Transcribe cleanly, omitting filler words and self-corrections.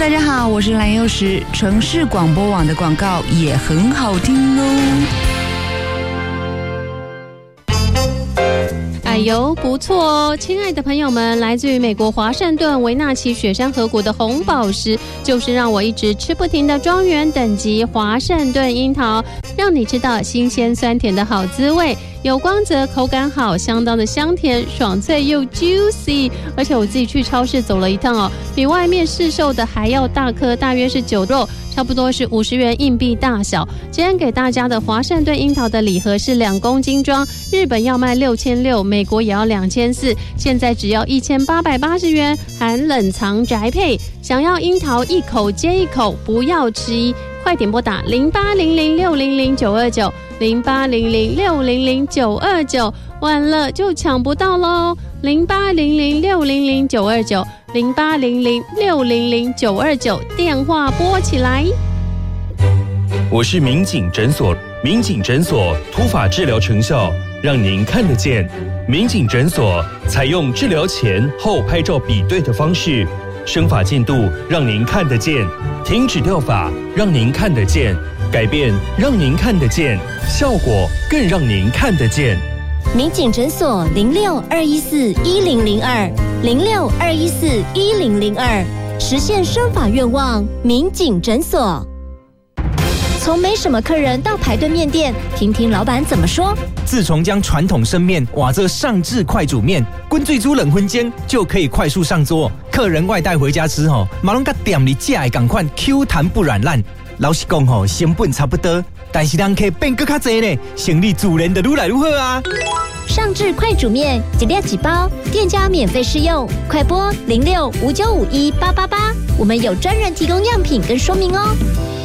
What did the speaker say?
大家好，我是蓝幼时。城市广播网的广告也很好听哦。 哎呦，不错哦！亲爱的朋友们，来自于美国华盛顿维纳奇雪山河谷的红宝石，就是让我一直吃不停的庄园等级华盛顿樱桃，让你知道新鲜酸甜的好滋味。有光泽，口感好，相当的香甜，爽脆又 juicy。而且我自己去超市走了一趟哦，比外面市售的还要大颗，大约是9肉，差不多是50元硬币大小。今天给大家的华盛顿樱桃的礼盒是2公斤装，日本要卖6600，美国也要2400，现在只要1880元，含冷藏宅配。想要樱桃一口接一口，不要迟疑，快点拨打0800600929，0800600929，晚了就抢不到喽！0800600929，0800600929，电话拨起来。 我是民警诊所，民警诊所突发治疗成效，让您看得见。民警诊所采用治疗前后拍照比对的方式，生发进度让您看得见，停止掉发让您看得见，改变让您看得见，效果更让您看得见。 民警诊所06-214-1002，06-214-1002，实现生发愿望，民警诊所。从没什么客人到排队面店，听听老板怎么说。 自从将传统生面瓦这上至快煮面，滚最煮冷荤煎就可以快速上桌。客人外带回家吃马龙甲店里价的同款 Q 弹不软烂。老实讲成本差不多，但是人客变更较多呢，生意自然就愈来愈好啊。 上至快煮面，一粒几包，店家免费试用，快拨0659518888，我们有专人提供样品跟说明哦。